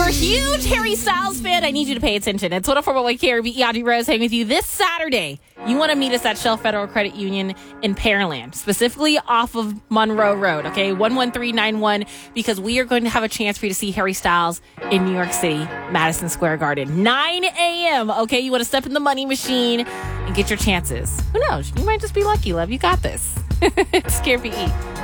you're a huge Harry Styles fan, I need you to pay attention. It's 104.1 KRBE, Audrey Rose hanging with you this Saturday. You want to meet us at Shell Federal Credit Union in Pearland, specifically off of Monroe Road, okay? 11391, because we are going to have a chance for you to see Harry Styles in New York City, Madison Square Garden. 9 a.m., okay? You want to step in the money machine and get your chances. Who knows? You might just be lucky, love. You got this. It's KRBE.